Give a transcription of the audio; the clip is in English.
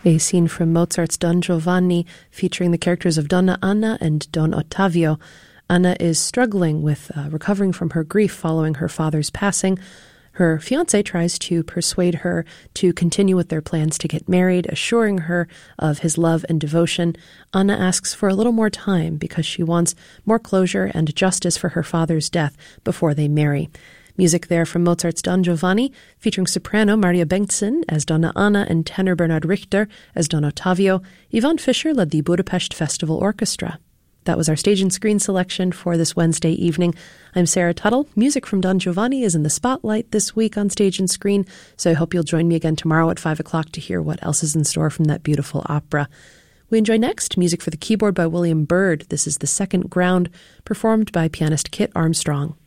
A scene from Mozart's Don Giovanni featuring the characters of Donna Anna and Don Ottavio. Anna is struggling with recovering from her grief following her father's passing. Her fiancé tries to persuade her to continue with their plans to get married, assuring her of his love and devotion. Anna asks for a little more time because she wants more closure and justice for her father's death before they marry. Music there from Mozart's Don Giovanni, featuring soprano Maria Bengtsson as Donna Anna and tenor Bernhard Richter as Don Ottavio. Yvonne Fischer led the Budapest Festival Orchestra. That was our Stage and Screen selection for this Wednesday evening. I'm Sarah Tuttle. Music from Don Giovanni is in the spotlight this week on Stage and Screen, so I hope you'll join me again tomorrow at 5 o'clock to hear what else is in store from that beautiful opera. We enjoy next music for the keyboard by William Byrd. This is The Second Ground, performed by pianist Kit Armstrong.